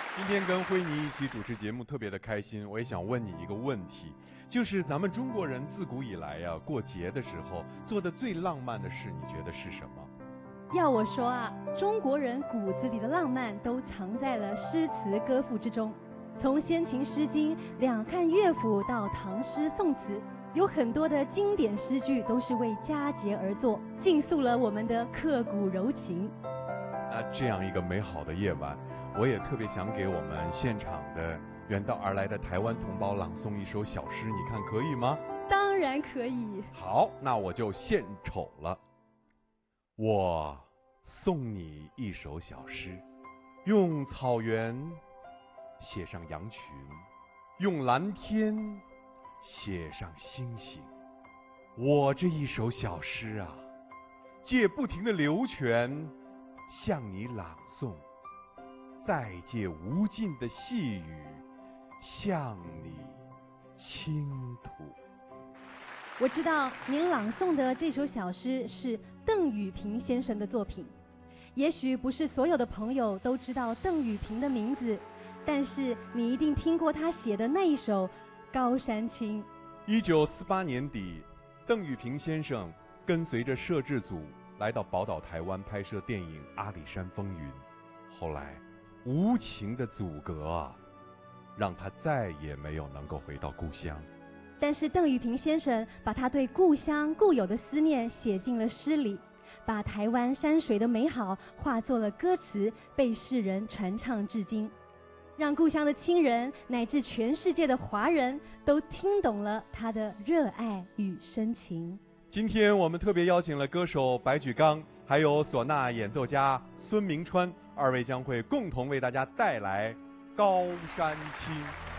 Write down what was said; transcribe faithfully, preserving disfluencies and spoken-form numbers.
今天跟辉妮一起主持节目特别的开心，我也想问你一个问题，就是咱们中国人自古以来呀、啊，过节的时候做的最浪漫的事，你觉得是什么？ 要我说啊，中国人骨子里的浪漫都藏在了诗词歌赋之中。从先秦诗经、两汉乐府到唐诗宋词，有很多的经典诗句都是为佳节而作，尽诉了我们的刻骨柔情。 那这样一个美好的夜晚，我也特别想给我们现场的远道而来的台湾同胞朗诵一首小诗，你看可以吗？ 当然可以。 好，那我就献丑了。我送你一首小诗，用草原写上羊群，用蓝天写上星星。我这一首小诗啊，借不停的流泉向你朗诵，再借无尽的细雨向你倾吐。 我知道您朗诵的这首小诗是邓雨平先生的作品，也许不是所有的朋友都知道邓雨平的名字，但是你一定听过他写的那一首《高山青》。 一九四八年底，邓雨平先生跟随着摄制组来到宝岛台湾拍摄电影《阿里山风云》，后来无情的阻隔啊，让他再也没有能够回到故乡。 但是邓雨平先生把他对故乡固有的思念写进了诗里，把台湾山水的美好化作了歌词，被世人传唱至今，让故乡的亲人乃至全世界的华人都听懂了他的热爱与深情。 今天我们特别邀请了歌手白举纲，还有唢呐演奏家孙明川，二位将会共同为大家带来《高山青》。